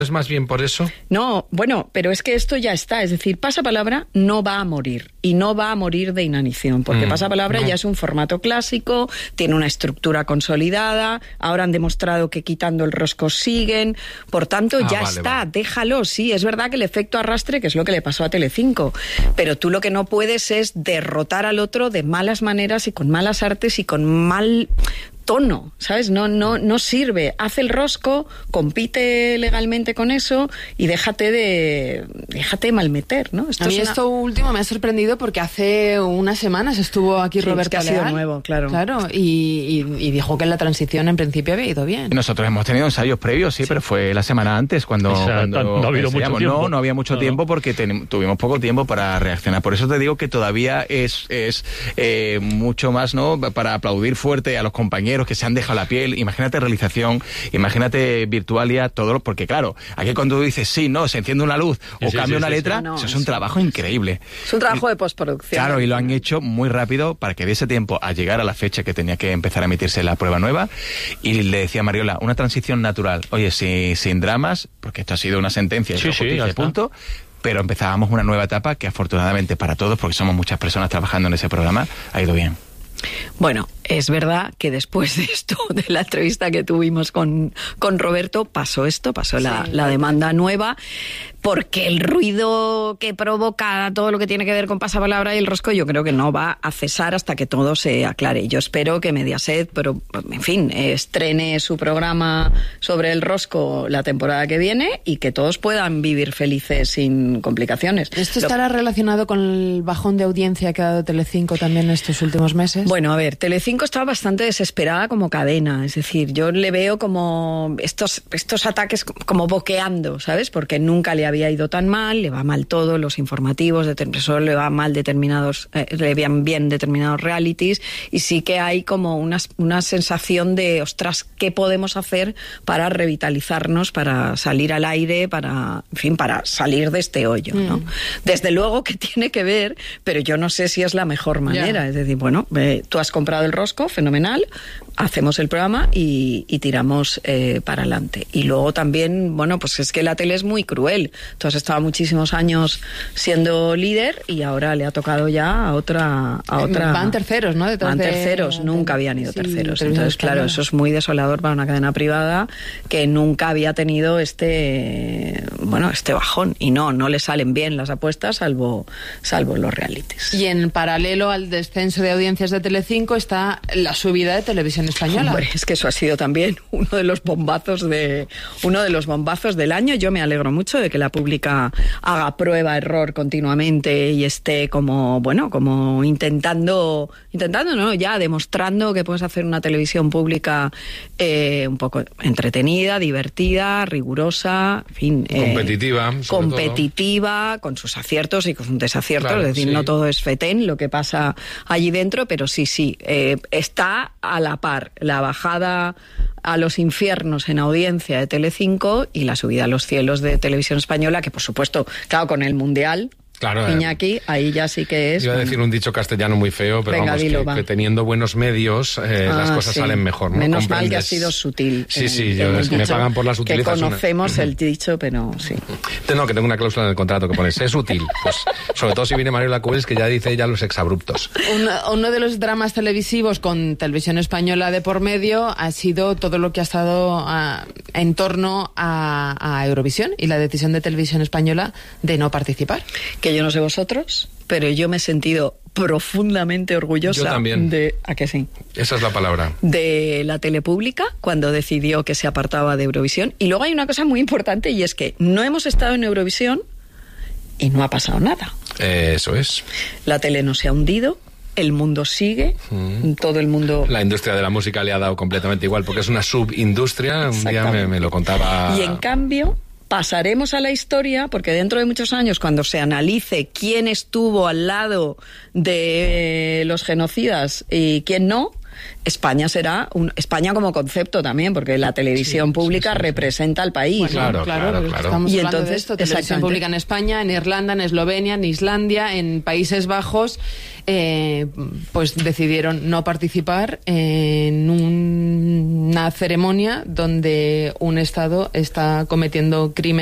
¿Es más bien por eso? No, bueno, pero es que esto ya está. Es decir, Pasapalabra no va a morir. Y no va a morir de inanición. Porque Pasapalabra ya es un formato clásico, tiene una estructura consolidada. Ahora han demostrado que quitando el rosco siguen. Por tanto, ya vale, está. Vale. Déjalo. Sí, es verdad que el efecto arrastre, que es lo que le pasó a Telecinco. Pero tú lo que no puedes es derrotar al otro de malas maneras y con malas artes y con mal tono, ¿sabes? No sirve. Haz el rosco, compite legalmente con eso y déjate de malmeter, ¿no? Esto último me ha sorprendido porque hace unas semanas estuvo aquí Roberto Leal. Ha sido nuevo, claro. Claro, y dijo que la transición en principio había ido bien. Nosotros hemos tenido ensayos previos, sí, pero fue la semana antes cuando no ha habido mucho tiempo. No había mucho tiempo porque tuvimos poco tiempo para reaccionar. Por eso te digo que todavía es mucho más, ¿no? Para aplaudir fuerte a los compañeros que se han dejado la piel. Imagínate realización, imagínate Virtualia, todo, porque claro, aquí cuando tú dices sí, no, se enciende una luz o cambia una letra, eso es un trabajo increíble. Es un trabajo de postproducción. Claro, y lo han hecho muy rápido para que diese tiempo a llegar a la fecha que tenía que empezar a emitirse la prueba nueva. Y le decía a Mariola, una transición natural. Oye, sin dramas, porque esto ha sido una sentencia, al punto. Pero empezábamos una nueva etapa que afortunadamente para todos, porque somos muchas personas trabajando en ese programa, ha ido bien. Bueno, es verdad que después de esto, de la entrevista que tuvimos con Roberto, pasó la demanda nueva, porque el ruido que provoca todo lo que tiene que ver con Pasapalabra y el rosco, yo creo que no va a cesar hasta que todo se aclare. Yo espero que Mediaset, estrene su programa sobre el rosco la temporada que viene y que todos puedan vivir felices sin complicaciones. ¿Esto estará relacionado con el bajón de audiencia que ha dado Telecinco también en estos últimos meses? Bueno, a ver, Telecinco estaba bastante desesperada como cadena, es decir, yo le veo como estos ataques como boqueando, ¿sabes? Porque nunca le había ido tan mal, le va mal todo, los informativos, solo le va mal le van bien determinados realities, y sí que hay como una sensación de, ostras, ¿qué podemos hacer para revitalizarnos, para salir al aire, para salir de este hoyo, ¿no? Desde luego que tiene que ver, pero yo no sé si es la mejor manera, es decir, bueno, tú has comprado el rosco, fenomenal, hacemos el programa y tiramos para adelante. Y luego también, bueno, pues es que la tele es muy cruel. Tú has estado muchísimos años siendo líder y ahora le ha tocado ya a otra... Van terceros, ¿no? Van terceros, nunca habían ido terceros. Entonces, claro, eso es muy desolador para una cadena privada que nunca había tenido este bajón. Y no le salen bien las apuestas, salvo los realities. Y en paralelo al descenso de audiencias de Telecinco está la subida de Televisión Española. Hombre, es que eso ha sido también uno de los bombazos del año. Yo me alegro mucho de que la pública haga prueba, error continuamente y esté como demostrando que puedes hacer una televisión pública un poco entretenida, divertida, rigurosa, en fin, competitiva, con sus aciertos y con sus desaciertos, claro, es decir, no todo es fetén lo que pasa allí dentro, pero sí, está a la par la bajada a los infiernos en audiencia de Telecinco y la subida a los cielos de Televisión Española, que por supuesto, claro, con el Mundial, claro, Iñaki, ahí ya sí que es... Iba a decir un dicho castellano muy feo, pero venga, que teniendo buenos medios las cosas salen mejor, ¿no? Menos mal que ha sido sutil. Me pagan por la sutileza. Que conocemos el dicho, pero sí. No, que tengo una cláusula en el contrato que pone, es útil. Pues sobre todo si viene Mariola Cubells, que ya dice ya los exabruptos. Uno de los dramas televisivos con Televisión Española de por medio ha sido todo lo que ha estado en torno a Eurovisión y la decisión de Televisión Española de no participar. Que yo no sé vosotros, pero yo me he sentido profundamente orgullosa. Yo también. ¿A que sí? Esa es la palabra. De la tele pública cuando decidió que se apartaba de Eurovisión. Y luego hay una cosa muy importante y es que no hemos estado en Eurovisión y no ha pasado nada. Eso es. La tele no se ha hundido. El mundo sigue, todo el mundo... La industria de la música le ha dado completamente igual porque es una subindustria. Un día me lo contaba... Y en cambio... pasaremos a la historia, porque dentro de muchos años, cuando se analice quién estuvo al lado de los genocidas y quién no, España será España como concepto también, porque la televisión pública representa al país. Bueno, claro. Estamos y hablando entonces, de esto, televisión pública en España, en Irlanda, en Eslovenia, en Islandia, en Países Bajos, pues decidieron no participar en una ceremonia donde un Estado está cometiendo crímenes